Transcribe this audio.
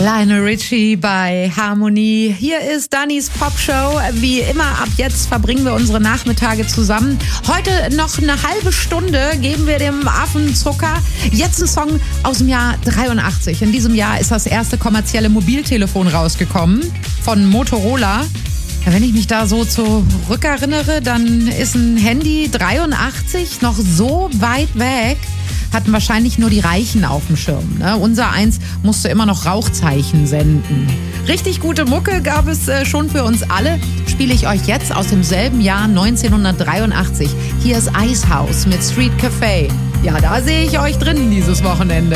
Lionel Richie bei Harmonie. Hier ist Dannys Popshow. Wie immer, ab jetzt verbringen wir unsere Nachmittage zusammen. Heute noch eine halbe Stunde geben wir dem Affen Zucker. Jetzt ein Song aus dem Jahr 83. In diesem Jahr ist das erste kommerzielle Mobiltelefon rausgekommen von Motorola. Wenn ich mich da so zurückerinnere, dann ist ein Handy 83 noch so weit weg. Hatten wahrscheinlich nur die Reichen auf dem Schirm. Ne? Unser Eins musste immer noch Rauchzeichen senden. Richtig gute Mucke gab es schon für uns alle. Spiele ich euch jetzt aus demselben Jahr 1983. Hier ist Icehouse mit Street Café. Ja, da sehe ich euch drin dieses Wochenende.